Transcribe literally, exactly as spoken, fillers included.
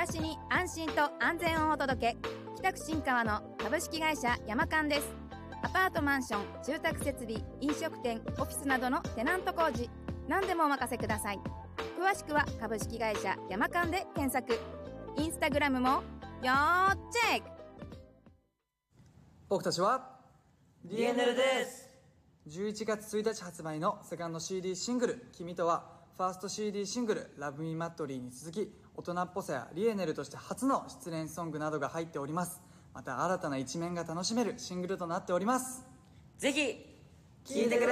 らしに安心と安全をお届け、北区新川の株式会社山間です。アパートマンション、住宅設備、飲食店、オフィスなどのテナント工事、何でもお任せください。詳しくは株式会社山間で検索。インスタグラムもよーチェック。 僕たちはディーエヌエル です。 じゅういちがつついたち発売のセカンド シーディー シングル「君とは」ファースト シーディー シングル「ラブミーマットリー」に続き、大人っぽさやリエネルとして初の失恋ソングなどが入っております。また新たな一面が楽しめるシングルとなっております。 ぜひ聴いてください。